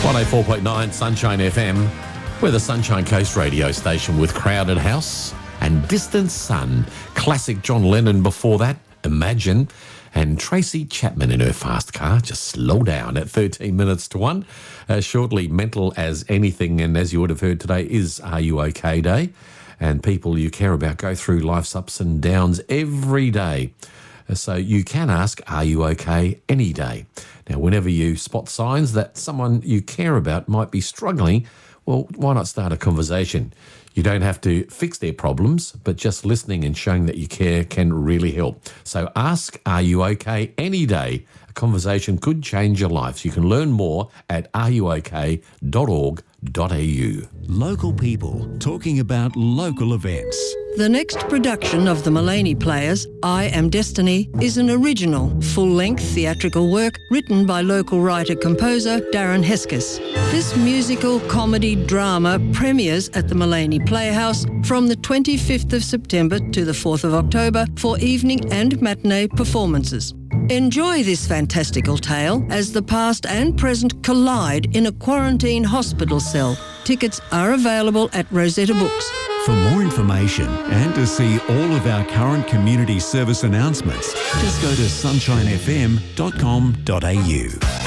104.9 Sunshine FM. We're the Sunshine Coast radio station with Crowded House and Distant Sun. Classic John Lennon before that, Imagine. And Tracy Chapman in her fast car, just slow down at 13 minutes to 1. Shortly, Mental as Anything, and as you would have heard today, is Are You OK Day. And people you care about go through life's ups and downs every day. So you can ask, are you okay any day? Now, whenever you spot signs that someone you care about might be struggling, well, why not start a conversation? You don't have to fix their problems, but just listening and showing that you care can really help. So ask, are you okay any day? A conversation could change your life. So you can learn more at areyouok.org.au. Local people talking about local events. The next production of the Mulaney Players, I Am Destiny, is an original, full-length theatrical work written by local writer-composer Darren Hesketh. This musical comedy drama premieres at the Mulaney Playhouse from the 25th of September to the 4th of October for evening and matinee performances. Enjoy this fantastical tale as the past and present collide in a quarantine hospital cell. Tickets are available at Rosetta Books. For more information and to see all of our current community service announcements, just go to sunshinefm.com.au.